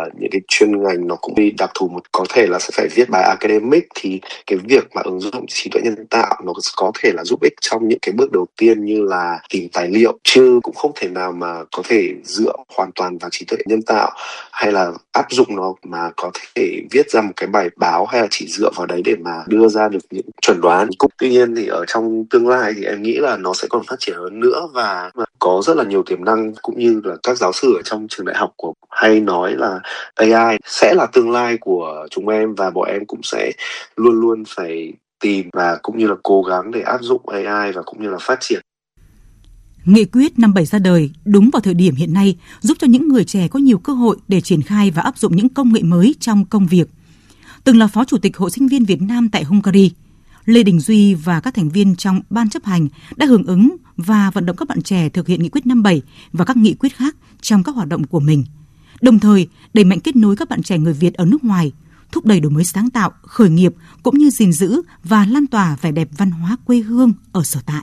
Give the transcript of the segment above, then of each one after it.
những cái chuyên ngành nó cũng bị đặc thù một, có thể là sẽ phải viết bài academic, thì cái việc mà ứng dụng trí tuệ nhân tạo nó có thể là giúp ích trong những cái bước đầu tiên như là tìm tài liệu, chứ cũng không thể nào mà có thể dựa hoàn toàn vào trí tuệ nhân tạo hay là áp dụng nó mà có thể viết ra một cái bài báo hay là chỉ dựa vào đấy để mà đưa ra được những chuẩn đoán. Tuy nhiên thì ở trong tương lai thì em nghĩ là nó sẽ còn phát triển hơn nữa và có rất là nhiều tiềm năng, cũng như là các giáo sư ở trong trường đại học của hay nói là AI sẽ là tương lai của chúng em, và bọn em cũng sẽ luôn luôn phải tìm và cũng như là cố gắng để áp dụng AI và cũng như là phát triển. Nghị quyết 57 ra đời đúng vào thời điểm hiện nay, giúp cho những người trẻ có nhiều cơ hội để triển khai và áp dụng những công nghệ mới trong công việc. Từng là Phó Chủ tịch Hội Sinh viên Việt Nam tại Hungary, Lê Đình Duy và các thành viên trong ban chấp hành đã hưởng ứng và vận động các bạn trẻ thực hiện Nghị quyết 57 và các nghị quyết khác trong các hoạt động của mình. Đồng thời, đẩy mạnh kết nối các bạn trẻ người Việt ở nước ngoài, thúc đẩy đổi mới sáng tạo, khởi nghiệp cũng như gìn giữ và lan tỏa vẻ đẹp văn hóa quê hương ở sở tại.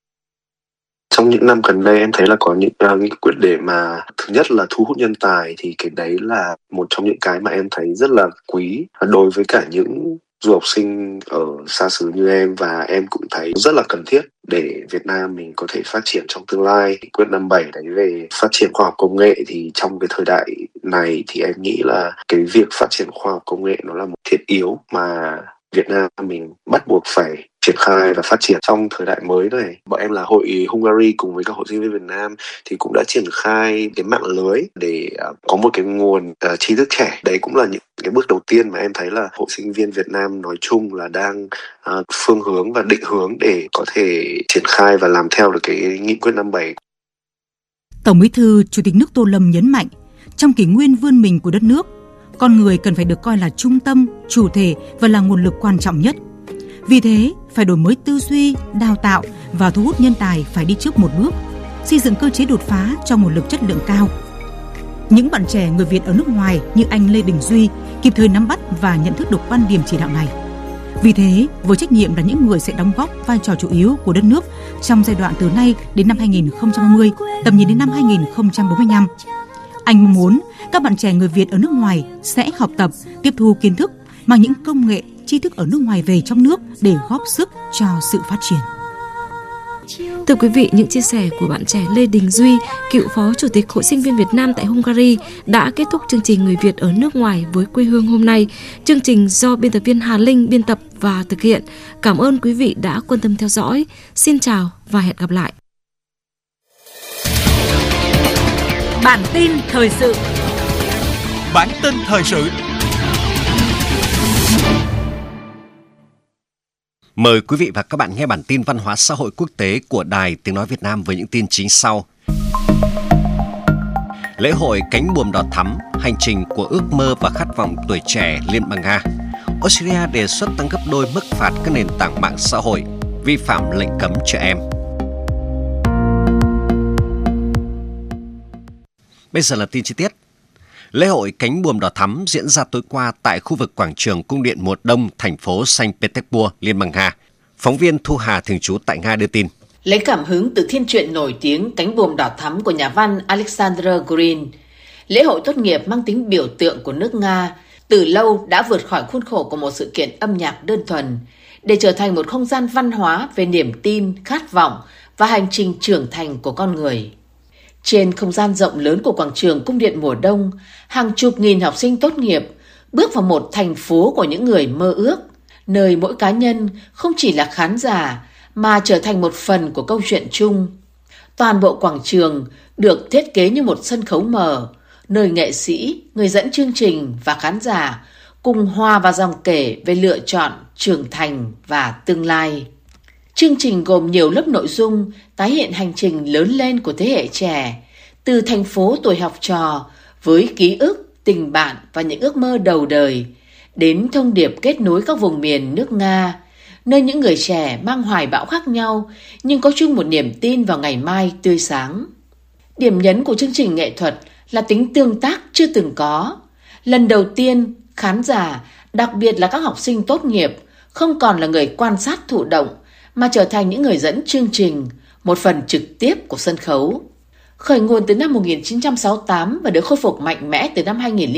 Trong những năm gần đây em thấy là có những nghị quyết để mà thứ nhất là thu hút nhân tài, thì cái đấy là một trong những cái mà em thấy rất là quý đối với cả những du học sinh ở xa xứ như em, và em cũng thấy rất là cần thiết để Việt Nam mình có thể phát triển trong tương lai. Nghị quyết 57 đấy về phát triển khoa học công nghệ, thì trong cái thời đại này thì em nghĩ là cái việc phát triển khoa học công nghệ nó là một thiết yếu mà Việt Nam mình bắt buộc phải triển khai và phát triển trong thời đại mới này. Bọn em là hội Hungary cùng với các hội sinh viên Việt Nam thì cũng đã triển khai cái mạng lưới để có một cái nguồn trí thức trẻ. Đấy cũng là những cái bước đầu tiên mà em thấy là hội sinh viên Việt Nam nói chung là đang phương hướng và định hướng để có thể triển khai và làm theo được cái nghị quyết 57. Tổng Bí thư Chủ tịch nước Tô Lâm nhấn mạnh, trong kỷ nguyên vươn mình của đất nước, con người cần phải được coi là trung tâm, chủ thể và là nguồn lực quan trọng nhất. Vì thế, phải đổi mới tư duy, đào tạo và thu hút nhân tài phải đi trước một bước, xây dựng cơ chế đột phá cho nguồn lực chất lượng cao. Những bạn trẻ người Việt ở nước ngoài như anh Lê Đình Duy kịp thời nắm bắt và nhận thức được quan điểm chỉ đạo này. Vì thế, với trách nhiệm là những người sẽ đóng góp vai trò chủ yếu của đất nước trong giai đoạn từ nay đến năm 2050, tầm nhìn đến năm 2045, anh mong muốn các bạn trẻ người Việt ở nước ngoài sẽ học tập, tiếp thu kiến thức, mang những công nghệ, tri thức ở nước ngoài về trong nước để góp sức cho sự phát triển. Thưa quý vị, những chia sẻ của bạn trẻ Lê Đình Duy, cựu Phó Chủ tịch Hội Sinh viên Việt Nam tại Hungary đã kết thúc chương trình Người Việt ở nước ngoài với quê hương hôm nay. Chương trình do biên tập viên Hà Linh biên tập và thực hiện. Cảm ơn quý vị đã quan tâm theo dõi. Xin chào và hẹn gặp lại. Bản tin thời sự. Bản tin thời sự. Mời quý vị và các bạn nghe bản tin văn hóa xã hội quốc tế của Đài Tiếng Nói Việt Nam với những tin chính sau. Lễ hội cánh buồm đỏ thắm, hành trình của ước mơ và khát vọng tuổi trẻ Liên bang Nga. Australia đề xuất tăng gấp đôi mức phạt các nền tảng mạng xã hội vi phạm lệnh cấm trẻ em. Bây giờ là tin chi tiết. Lễ hội cánh buồm đỏ thắm diễn ra tối qua tại khu vực quảng trường Cung điện Mùa Đông, thành phố Saint Petersburg, Liên bang Nga. Phóng viên Thu Hà thường trú tại Nga đưa tin. Lấy cảm hứng từ thiên truyện nổi tiếng Cánh buồm đỏ thắm của nhà văn Alexander Green, lễ hội tốt nghiệp mang tính biểu tượng của nước Nga từ lâu đã vượt khỏi khuôn khổ của một sự kiện âm nhạc đơn thuần để trở thành một không gian văn hóa về niềm tin, khát vọng và hành trình trưởng thành của con người. Trên không gian rộng lớn của quảng trường Cung điện Mùa Đông, hàng chục nghìn học sinh tốt nghiệp bước vào một thành phố của những người mơ ước, nơi mỗi cá nhân không chỉ là khán giả mà trở thành một phần của câu chuyện chung. Toàn bộ quảng trường được thiết kế như một sân khấu mở, nơi nghệ sĩ, người dẫn chương trình và khán giả cùng hòa vào dòng kể về lựa chọn, trưởng thành và tương lai. Chương trình gồm nhiều lớp nội dung tái hiện hành trình lớn lên của thế hệ trẻ, từ thành phố tuổi học trò với ký ức, tình bạn và những ước mơ đầu đời, đến thông điệp kết nối các vùng miền nước Nga, nơi những người trẻ mang hoài bão khác nhau nhưng có chung một niềm tin vào ngày mai tươi sáng. Điểm nhấn của chương trình nghệ thuật là tính tương tác chưa từng có. Lần đầu tiên, khán giả, đặc biệt là các học sinh tốt nghiệp, không còn là người quan sát thụ động, mà trở thành những người dẫn chương trình, một phần trực tiếp của sân khấu. Khởi nguồn từ năm 1968 và được khôi phục mạnh mẽ từ năm 2000.